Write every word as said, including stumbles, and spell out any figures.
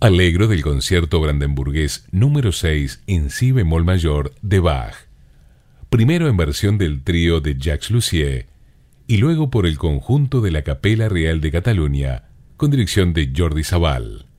Allegro del concierto brandenburgués número seis en si bemol mayor de Bach, primero en versión del trío de Jacques Lussier y luego por el conjunto de la Capella Real de Cataluña con dirección de Jordi Sabal.